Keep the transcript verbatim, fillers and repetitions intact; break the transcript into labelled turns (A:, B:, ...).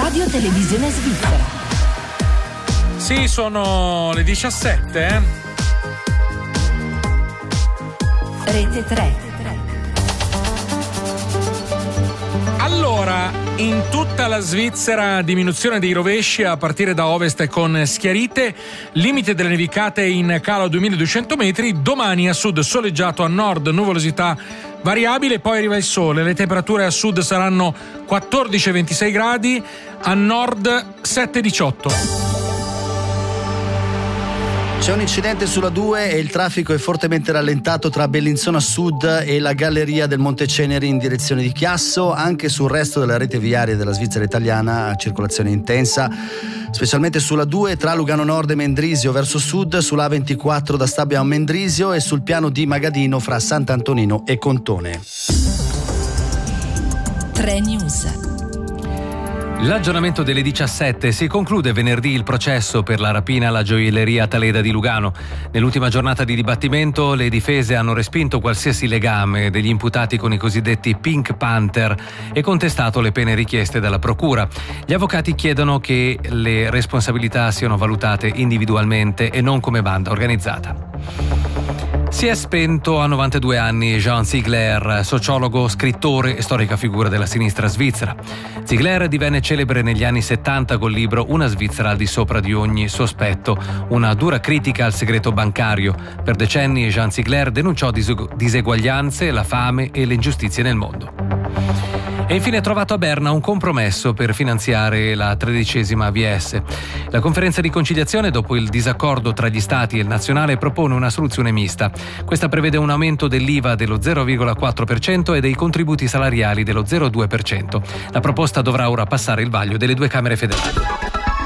A: Radio Televisione Svizzera.
B: Sì, sono le diciassette, eh?
A: Rete tre.
B: Allora, in tutta la Svizzera diminuzione dei rovesci a partire da ovest con Schiarite, limite delle nevicate in calo a duemiladuecento metri, domani a sud soleggiato, a nord nuvolosità variabile, poi arriva il sole, le temperature a sud saranno quattordici e ventisei gradi, a nord sette e diciotto.
C: C'è un incidente sulla due e il traffico è fortemente rallentato tra Bellinzona Sud e la galleria del Monte Ceneri in direzione di Chiasso. Anche sul resto della rete viaria della Svizzera italiana a circolazione intensa, specialmente sulla due tra Lugano Nord e Mendrisio verso sud, sull'A ventiquattro da Stabia a Mendrisio e sul piano di Magadino fra Sant'Antonino e Contone.
A: tre News.
D: L'aggiornamento delle diciassette. Si conclude venerdì il processo per la rapina alla gioielleria Taleda di Lugano. Nell'ultima giornata di dibattimento le difese hanno respinto qualsiasi legame degli imputati con i cosiddetti Pink Panther e contestato le pene richieste dalla procura. Gli avvocati chiedono che le responsabilità siano valutate individualmente e non come banda organizzata. Si è spento a novantadue anni Jean Ziegler, sociologo, scrittore e storica figura della sinistra svizzera. Ziegler divenne celebre negli anni settanta col libro Una Svizzera al di sopra di ogni sospetto, una dura critica al segreto bancario. Per decenni Jean Ziegler denunciò diseguaglianze, la fame e le ingiustizie nel mondo. E infine è trovato a Berna un compromesso per finanziare la tredicesima A V S. La conferenza di conciliazione, dopo il disaccordo tra gli Stati e il nazionale, propone una soluzione mista. Questa prevede un aumento dell'I V A dello zero virgola quattro per cento e dei contributi salariali dello zero virgola due per cento. La proposta dovrà ora passare il vaglio delle due Camere federali.